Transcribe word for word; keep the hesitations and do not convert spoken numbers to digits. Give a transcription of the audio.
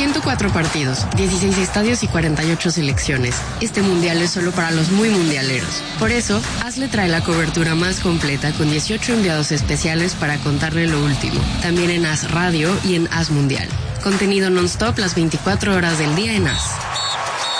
ciento cuatro partidos, dieciséis estadios y cuarenta y ocho selecciones. Este mundial es solo para los muy mundialeros. Por eso, AS le trae la cobertura más completa con dieciocho enviados especiales para contarle lo último. También en AS Radio y en AS Mundial. Contenido non-stop las veinticuatro horas del día en AS.